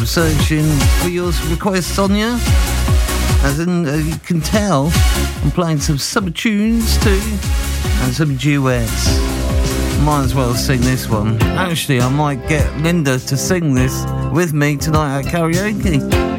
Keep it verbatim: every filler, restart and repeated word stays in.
I'm searching for your requests on you. As in, uh, you can tell, I'm playing some summer tunes too, and some duets. Might as well sing this one. Actually, I might get Linda to sing this with me tonight at karaoke.